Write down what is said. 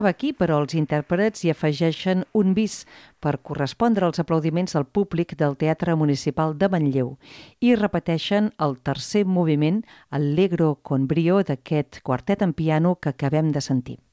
Aquí, però, els intèrprets hi afegeixen un bis per correspondre als aplaudiments del públic del Teatre Municipal de Manlleu i repeteixen el tercer moviment, Allegro con brio, d'aquest quartet en piano que acabem de sentir.